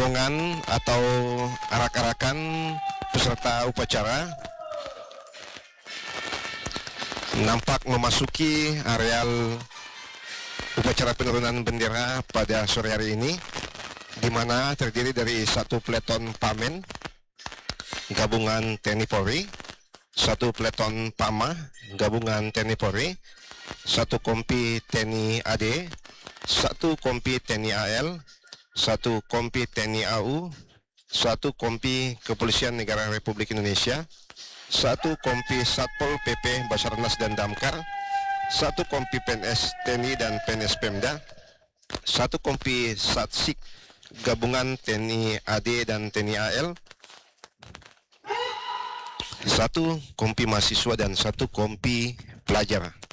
rombongan atau arak-arakan peserta upacara nampak memasuki areal upacara penurunan bendera pada sore hari ini, di mana terdiri dari satu peleton Pamen gabungan TNI Polri, satu peleton PAMA gabungan TNI Polri, satu kompi TNI AD, satu kompi TNI AL, satu kompi TNI AU, satu kompi Kepolisian Negara Republik Indonesia, satu kompi Satpol PP Basarnas dan Damkar, satu kompi PNS TNI dan PNS Pemda, satu kompi Satsik gabungan TNI AD dan TNI AL, satu kompi mahasiswa dan satu kompi pelajar.